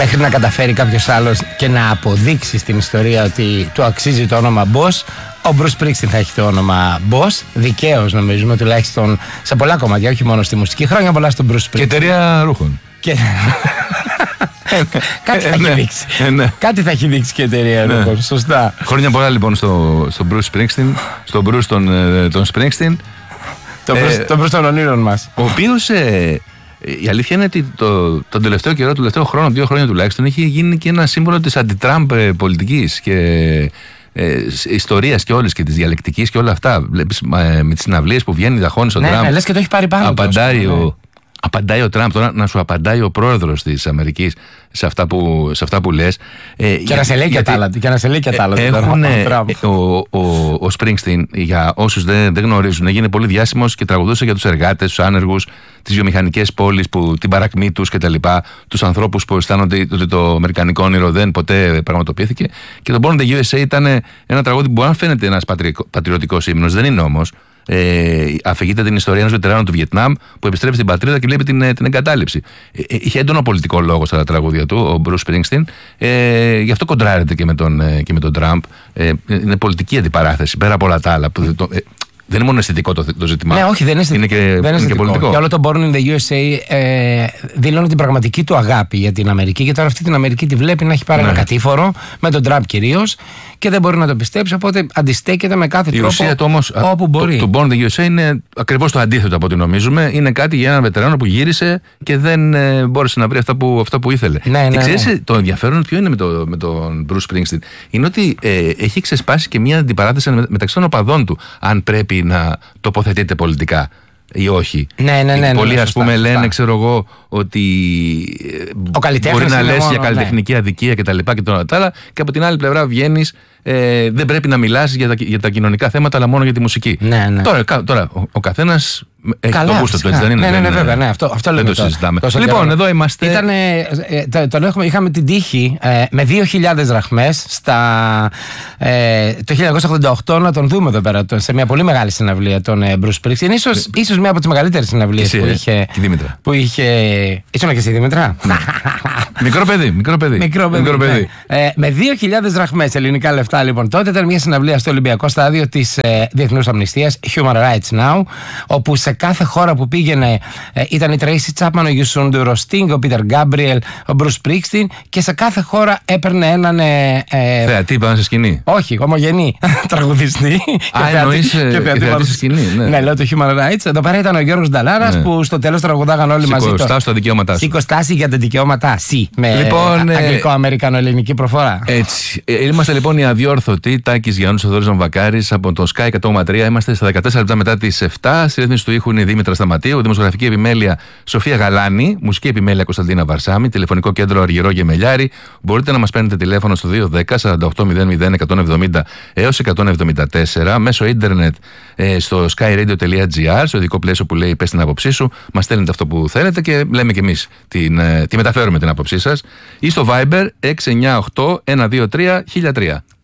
Μέχρι να καταφέρει κάποιος άλλος και να αποδείξει στην ιστορία ότι του αξίζει το όνομα Boss, ο Bruce Springsteen θα έχει το όνομα Boss. Δικαίως νομίζουμε, τουλάχιστον σε πολλά κομμάτια, όχι μόνο στη μουσική. Χρόνια πολλά στον Bruce Springsteen. Και εταιρεία ρούχων. Κάτι θα έχει δείξει. Κάτι θα έχει δείξει και η εταιρεία ρούχων. Σωστά. Χρόνια πολλά λοιπόν στον Bruce Springsteen, στον Bruce τον Springsteen. Τον Bruce των ονείρων μας. Ο οποίος η αλήθεια είναι ότι τον τελευταίο καιρό, τον τελευταίο χρόνο, 2 χρόνια τουλάχιστον, έχει γίνει και ένα σύμβολο της αντι-Τραμπ πολιτικής και ιστορίας και όλες και της διαλεκτικής και όλα αυτά. Βλέπεις με τις συναυλίες που βγαίνει, δαχώνει στον Τραμπ. Ναι, λες και το έχει πάρει πάνω. Απαντάει ο Τραμπ, τώρα να σου απαντάει ο πρόεδρος της Αμερικής σε αυτά που λες. Και να σε λέει και τα άλλα. Ο Springsteen, για όσους δεν γνωρίζουν, έγινε πολύ διάσημος και τραγουδούσε για τους εργάτες, τους άνεργους, τις βιομηχανικές πόλεις, την παρακμή τους κτλ. Τους ανθρώπους που αισθάνονται ότι το αμερικανικό όνειρο δεν ποτέ πραγματοποιήθηκε. Και το Born in the USA ήταν ένα τραγούδι που μπορεί να φαίνεται ένας πατριωτικός ύμνος, δεν είναι όμως. Αφηγείται την ιστορία ενός βετεράνου του Βιετνάμ που επιστρέφει στην πατρίδα και βλέπει την εγκατάλειψη. Είχε έντονο πολιτικό λόγο στα τραγούδια του ο Bruce Springsteen, γι' αυτό κοντράρεται και με τον Τραμπ. Είναι πολιτική αντιπαράθεση πέρα από όλα τα άλλα. Δεν είναι μόνο αισθητικό το ζήτημα. Ναι, όχι, δεν είναι αισθητικό. Είναι και πολιτικό. Και όλο το Born in the USA δηλώνει την πραγματική του αγάπη για την Αμερική. Και τώρα αυτή την Αμερική τη βλέπει να έχει πάρει ένα κατήφορο, με τον Τραμπ κυρίως, και δεν μπορεί να το πιστέψει. Οπότε αντιστέκεται με κάθε τρόπο. Η ουσία του όμως όπου μπορεί. Το Born in the USA είναι ακριβώς το αντίθετο από ό,τι νομίζουμε. Είναι κάτι για έναν βετεράνο που γύρισε και δεν μπόρεσε να βρει αυτά που ήθελε. Και ξέρεις, το ενδιαφέρον ποιο είναι με τον Bruce Springsteen? Είναι ότι έχει ξεσπάσει και μια αντιπαράθεση μεταξύ των οπαδών του. Αν πρέπει να τοποθετείται πολιτικά ή όχι. Πολλοί ας πούμε λένε, ξέρω εγώ, ότι μπορεί να λες για καλλιτεχνική αδικία κτλ. Και από την άλλη πλευρά βγαίνεις, δεν πρέπει να μιλάς για τα κοινωνικά θέματα, αλλά μόνο για τη μουσική. Τώρα ο καθένας έχει το γούστο του, έτσι δεν είναι? Ναι, βέβαια, αυτό δεν το συζητάμε. Λοιπόν, εδώ είμαστε. Είχαμε την τύχη με 2.000 δραχμές το 1988 να τον δούμε εδώ πέρα σε μια πολύ μεγάλη συναυλία τον Bruce Springsteen. Ίσως μια από τις μεγαλύτερες συναυλίες που είχε. Ήσουν και εσύ, Δήμητρα? Μικρό παιδί. Με 2.000 δραχμές, ελληνικά λεφτά λοιπόν. Τότε ήταν μια συναυλία στο Ολυμπιακό Στάδιο της Διεθνούς Αμνηστίας, Human Rights Now, όπου σε κάθε χώρα που πήγαινε ήταν η Tracy Chapman, ο Youssou N'Dour, ο Sting, ο Peter Gabriel, ο Bruce Springsteen, και σε κάθε χώρα έπαιρνε έναν θεατή πάνω σε σκηνή. Όχι, ομογενή τραγουδιστή. Εννοείς θεατή σε σκηνή? Ναι, λέω το Human Rights. Εδώ πέρα ήταν ο Γιώργος Νταλάρας που στο τέλος τραγουδάγαν όλοι μαζί. Σηκωστάσου τα δικαιώματά σου. Σηκωστάσου για τα δικαιώματά σου. Με αγγλικό-αμερικανο-ελληνική προφορά. Έτσι. Είμαστε λοιπόν οι αδιόρθωτοι. Τάκης Γιάννους, Θοδωρής Βακάρης από το Sky 100,3. Είμαστε στα 14 λεπτά μετά τις 7. Στη ρύθμιση του ήχου είναι η Δήμητρα Σταματίου. Δημοσιογραφική επιμέλεια Σοφία Γαλάνη. Μουσική επιμέλεια Κωνσταντίνα Βαρσάμη. Τηλεφωνικό κέντρο Αργυρό Γεμελιάρη. Μπορείτε να μας παίρνετε τηλέφωνο στο 210-4800-170 έως 174. Μέσω ίντερνετ στο skyradio.gr. Στο ειδικό πλαίσιο που λέει πες την άποψή σου. Μας στέλνετε αυτό που θέλετε και λέμε κι εμείς τη μεταφέρουμε την άποψή σας. Ή στο Viber 698 123 1003.